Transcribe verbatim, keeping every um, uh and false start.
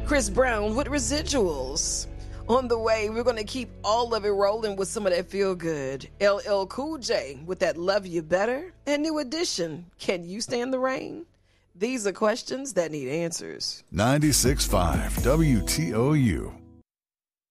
Chris Brown with Residuals. On the way, we're going to keep all of it rolling with some of that feel good. L L Cool J with that Love You Better. And New Edition, Can You Stand the Rain? These are questions that need answers. ninety-six point five W T O U.